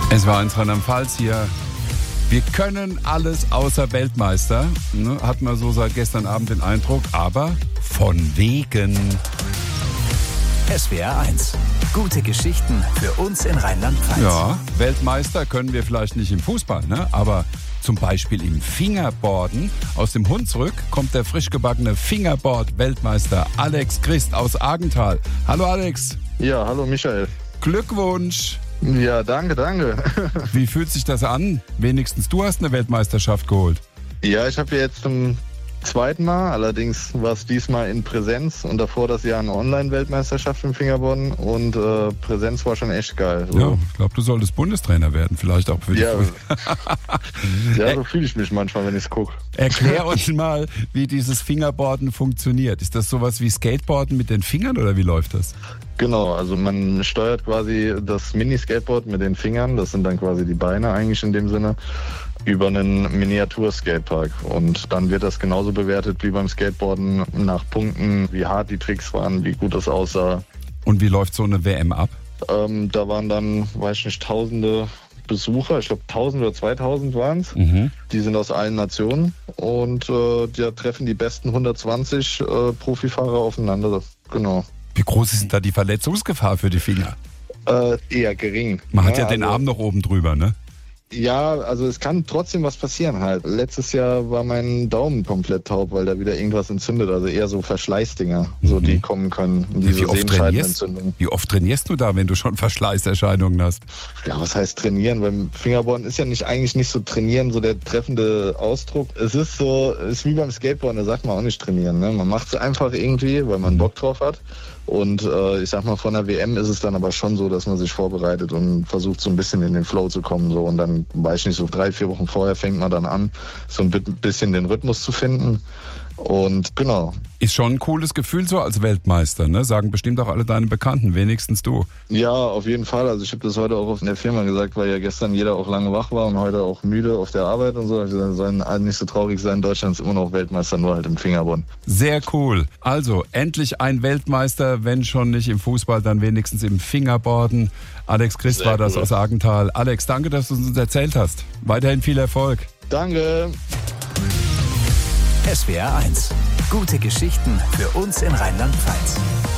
Es war in Rheinland-Pfalz hier. Wir können alles außer Weltmeister. Ne? Hat man so seit gestern Abend den Eindruck. Aber von wegen. SWR 1. Gute Geschichten für uns in Rheinland-Pfalz. Ja, Weltmeister können wir vielleicht nicht im Fußball, ne? Aber zum Beispiel im Fingerboarden. Aus dem Hunsrück kommt der frisch gebackene Fingerboard-Weltmeister Alex Christ aus Argental. Hallo Alex. Ja, hallo Michael. Glückwunsch. Ja, danke. Wie fühlt sich das an? Wenigstens du hast eine Weltmeisterschaft geholt. Ja, ich habe jetzt zum zweiten Mal, allerdings war es diesmal in Präsenz und davor das Jahr eine Online-Weltmeisterschaft im Fingerboarden und Präsenz war schon echt geil. So. Ja, ich glaube, du solltest Bundestrainer werden, vielleicht auch für die Ja, so fühle ich mich manchmal, wenn ich es gucke. Erklär uns mal, wie dieses Fingerboarden funktioniert. Ist das sowas wie Skateboarden mit den Fingern oder wie läuft das? Genau, also man steuert quasi das Mini-Skateboard mit den Fingern, das sind dann quasi die Beine eigentlich in dem Sinne, über einen Miniatur-Skatepark. Und dann wird das genauso bewertet wie beim Skateboarden nach Punkten, wie hart die Tricks waren, wie gut das aussah. Und wie läuft so eine WM ab? Da waren dann, weiß ich nicht, tausende Besucher, ich glaube 1000 oder 2000 waren es. Die sind aus allen Nationen und da treffen die besten 120 Profifahrer aufeinander. Genau. Wie groß ist denn da die Verletzungsgefahr für die Finger? Eher gering. Man hat ja den Arm noch oben drüber, ne? Ja, also es kann trotzdem was passieren halt. Letztes Jahr war mein Daumen komplett taub, weil da wieder irgendwas entzündet. Also eher so Verschleißdinger, so die kommen können. Wie oft trainierst du da, wenn du schon Verschleißerscheinungen hast? Ja, was heißt trainieren? Beim Fingerboarden ist ja eigentlich nicht so trainieren, so der treffende Ausdruck. Es ist so, ist wie beim Skateboarden, da sagt man auch nicht trainieren. Ne? Man macht es einfach irgendwie, weil man Bock drauf hat. Und ich sag mal, von der WM ist es dann aber schon so, dass man sich vorbereitet und versucht so ein bisschen in den Flow zu kommen. So. Und dann, weiß ich nicht, so 3-4 Wochen vorher fängt man dann an, so ein bisschen den Rhythmus zu finden. Und genau. Ist schon ein cooles Gefühl so als Weltmeister, ne? Sagen bestimmt auch alle deine Bekannten, wenigstens du. Ja, auf jeden Fall. Also ich habe das heute auch in der Firma gesagt, weil ja gestern jeder auch lange wach war und heute auch müde auf der Arbeit und so. Also sollen alle nicht so traurig sein. Deutschland ist immer noch Weltmeister, nur halt im Fingerboarden. Sehr cool. Also endlich ein Weltmeister, wenn schon nicht im Fußball, dann wenigstens im Fingerboarden. Alex Christ war das aus Argental. Alex, danke, dass du uns erzählt hast. Weiterhin viel Erfolg. Danke. SWR 1. Gute Geschichten für uns in Rheinland-Pfalz.